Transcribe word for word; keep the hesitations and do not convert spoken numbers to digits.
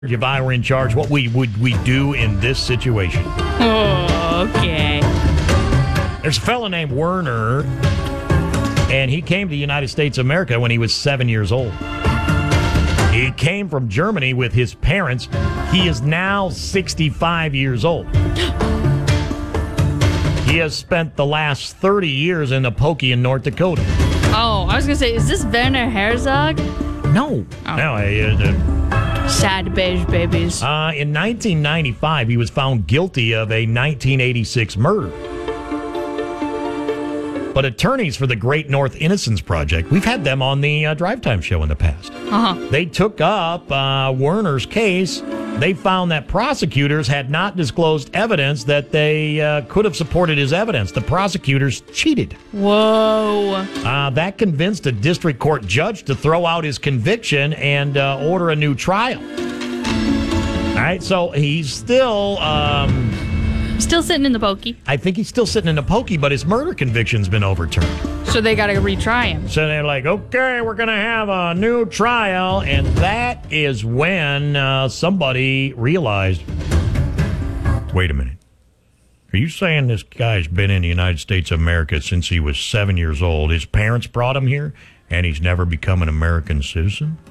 If I were in charge, what we would we do in this situation? Oh, okay. There's a fellow named Werner, and he came to the United States of America when he was seven years old. He came from Germany with his parents. He is now sixty-five years old. He has spent the last thirty years in the Pokey in North Dakota. Oh, I was going to say, is this Werner Herzog? No. Oh. No, uh, uh, Sad beige babies. Uh, in nineteen ninety-five, he was found guilty of a nineteen eighty-six murder. But attorneys for the Great North Innocence Project, we've had them on the uh, Drive Time show in the past. Uh-huh. They took up uh, Werner's case. They found that prosecutors had not disclosed evidence that they uh, could have supported his evidence. The prosecutors cheated. Whoa. Uh, that convinced a district court judge to throw out his conviction and uh, order a new trial. All right, so he's still... Um, Still sitting in the pokey. I think he's still sitting in the pokey, but his murder conviction's been overturned. So they got to retry him. So they're like, okay, we're going to have a new trial. And that is when uh, somebody realized, wait a minute. Are you saying this guy's been in the United States of America since he was seven years old? His parents brought him here, and he's never become an American citizen?